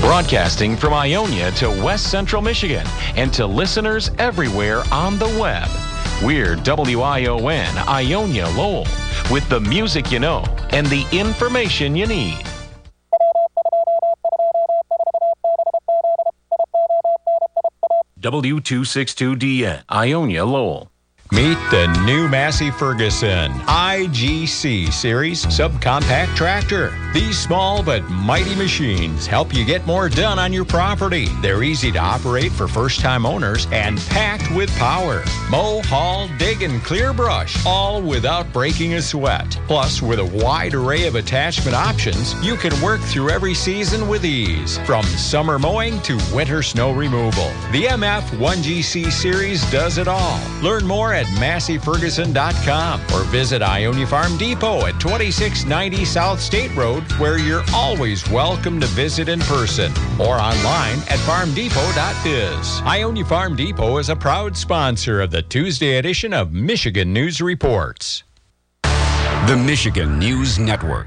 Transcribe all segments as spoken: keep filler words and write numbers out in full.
Broadcasting from Ionia to West Central Michigan and to listeners everywhere on the web. We're W I O N, Ionia Lowell, with the music you know and the information you need. W two sixty-two D N, Ionia Lowell. Meet the new Massey Ferguson I G C Series subcompact tractor. These small but mighty machines help you get more done on your property. They're easy to operate for first-time owners and packed with power. Mow, haul, dig, and clear brush, all without breaking a sweat. Plus, with a wide array of attachment options, you can work through every season with ease, from summer mowing to winter snow removal. The M F one G C Series does it all. Learn more at Massey Ferguson dot com or visit Ionia Farm Depot at twenty-six ninety South State Road, where you're always welcome to visit in person, or online at farm depot dot biz. Ionia Farm Depot is a proud sponsor of the Tuesday edition of Michigan News Reports. The Michigan News Network.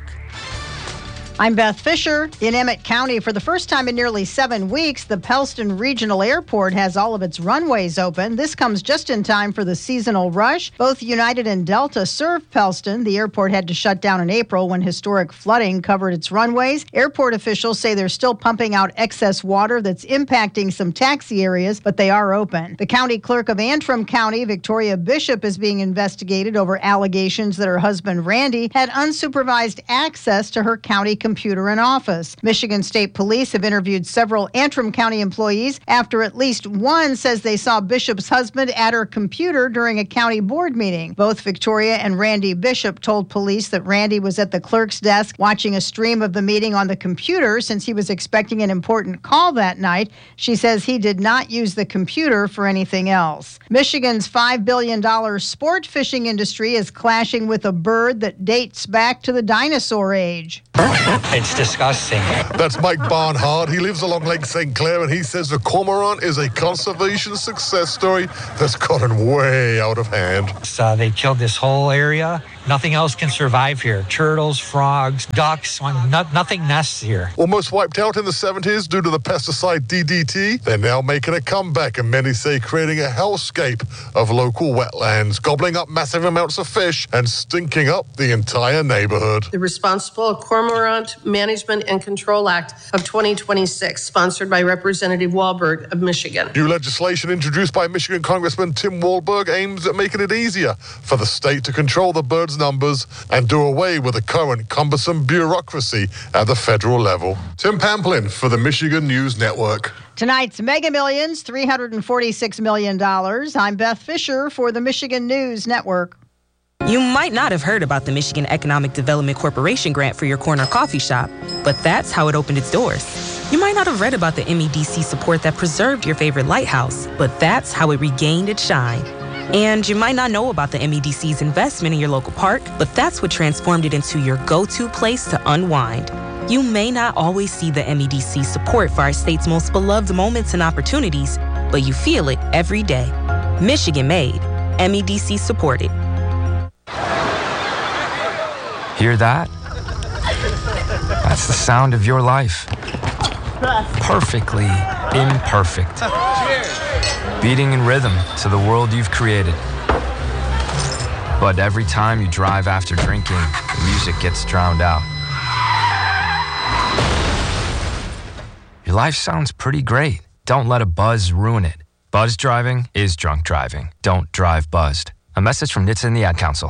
I'm Beth Fisher. In Emmett County, for the first time in nearly seven weeks, the Pellston Regional Airport has all of its runways open. This comes just in time for the seasonal rush. Both United and Delta serve Pellston. The airport had to shut down in April when historic flooding covered its runways. Airport officials say they're still pumping out excess water that's impacting some taxi areas, but they are open. The county clerk of Antrim County, Victoria Bishop, is being investigated over allegations that her husband, Randy, had unsupervised access to her county computer and office. Michigan State Police have interviewed several Antrim County employees after at least one says they saw Bishop's husband at her computer during a county board meeting. Both Victoria and Randy Bishop told police that Randy was at the clerk's desk watching a stream of the meeting on the computer since he was expecting an important call that night. She says he did not use the computer for anything else. Michigan's five billion dollars sport fishing industry is clashing with a bird that dates back to the dinosaur age. It's disgusting. That's Mike Barnhart. He lives along Lake Saint Clair, and he says the cormorant is a conservation success story that's gotten way out of hand. So they killed this whole area. Nothing else can survive here. Turtles, frogs, ducks, no, nothing nests here. Almost wiped out in the seventies due to the pesticide D D T, they're now making a comeback, and many say creating a hellscape of local wetlands, gobbling up massive amounts of fish and stinking up the entire neighborhood. The Responsible Cormorant Management and Control Act of twenty twenty-six, sponsored by Representative Wahlberg of Michigan. New legislation introduced by Michigan Congressman Tim Wahlberg aims at making it easier for the state to control the birds' numbers and do away with the current cumbersome bureaucracy at the federal level. Tim Pamplin for the Michigan News Network. Tonight's Mega Millions, three hundred forty-six million dollars. I'm Beth Fisher for the Michigan News Network. You might not have heard about the Michigan Economic Development Corporation grant for your corner coffee shop, but that's how it opened its doors. You might not have read about the M E D C support that preserved your favorite lighthouse, but that's how it regained its shine. And you might not know about the M E D C's investment in your local park, but that's what transformed it into your go-to place to unwind. You may not always see the M E D C support for our state's most beloved moments and opportunities, but you feel it every day. Michigan made, M E D C supported. Hear that? That's the sound of your life. Perfectly imperfect. Beating in rhythm to the world you've created. But every time you drive after drinking, the music gets drowned out. Your life sounds pretty great. Don't let a buzz ruin it. Buzz driving is drunk driving. Don't drive buzzed. A message from N H T S A and the Ad Council.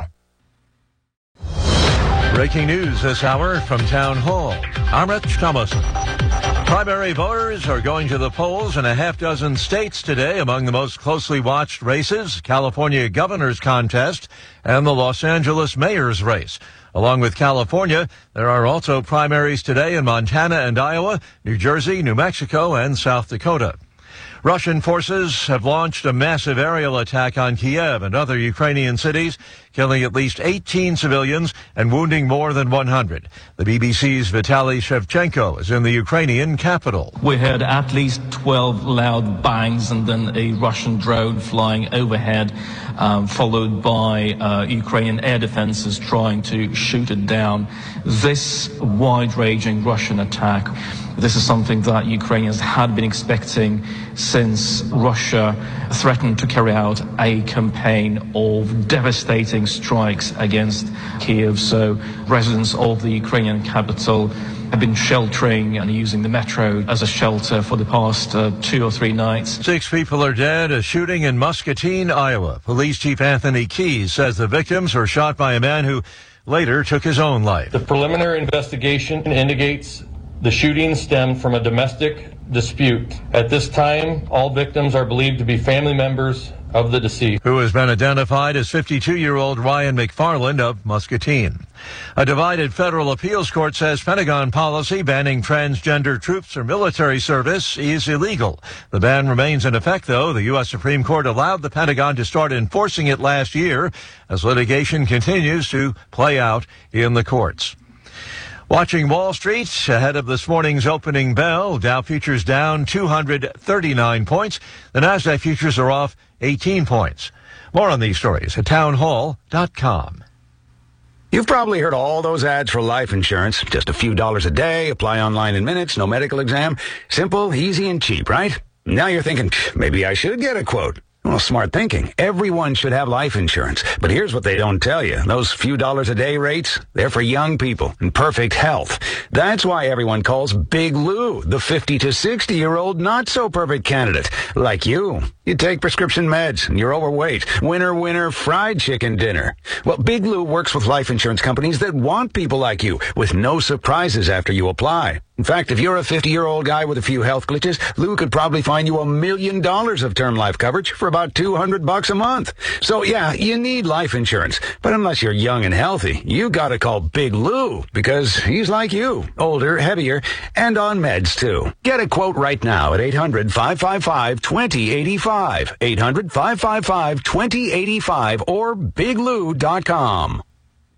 Breaking news this hour from Town Hall. Amrit Thomason. Primary voters are going to the polls in a half dozen states today. Among the most closely watched races, California governor's contest and the Los Angeles mayor's race. Along with California, there are also primaries today in Montana and Iowa, New Jersey, New Mexico, and South Dakota. Russian forces have launched a massive aerial attack on Kiev and other Ukrainian cities, killing at least eighteen civilians and wounding more than one hundred. The B B C's Vitaly Shevchenko is in the Ukrainian capital. We heard at least twelve loud bangs and then a Russian drone flying overhead, um, followed by uh, Ukrainian air defenses trying to shoot it down. This wide-ranging Russian attack, this is something that Ukrainians had been expecting since Russia threatened to carry out a campaign of devastating strikes against Kiev. So residents of the Ukrainian capital have been sheltering and using the metro as a shelter for the past uh, two or three nights. Six people are dead. A shooting in Muscatine, Iowa. Police Chief Anthony Keyes says the victims were shot by a man who later took his own life. The preliminary investigation indicates the shooting stemmed from a domestic dispute. At this time, all victims are believed to be family members of the deceased, who has been identified as fifty-two-year-old Ryan McFarland of Muscatine. A divided federal appeals court says Pentagon policy banning transgender troops or military service is illegal. The ban remains in effect, though. The U S Supreme Court allowed the Pentagon to start enforcing it last year as litigation continues to play out in the courts. Watching Wall Street ahead of this morning's opening bell, Dow futures down two hundred thirty-nine points. The Nasdaq futures are off eighteen points. More on these stories at townhall dot com. You've probably heard all those ads for life insurance. Just a few dollars a day, apply online in minutes, no medical exam. Simple, easy, and cheap, right? Now you're thinking, maybe I should get a quote. Well, smart thinking. Everyone should have life insurance. But here's what they don't tell you. Those few dollars a day rates, they're for young people in perfect health. That's why everyone calls Big Lou the fifty to sixty-year-old not-so-perfect candidate. Like you. You take prescription meds and you're overweight. Winner, winner, fried chicken dinner. Well, Big Lou works with life insurance companies that want people like you with no surprises after you apply. In fact, if you're a fifty-year-old guy with a few health glitches, Lou could probably find you a million dollars of term life coverage for about two hundred bucks a month. So yeah, you need life insurance. But unless you're young and healthy, you gotta call Big Lou because he's like you. Older, heavier, and on meds too. Get a quote right now at eight hundred, five five five, two zero eight five. eight hundred, five five five, two zero eight five or big lou dot com.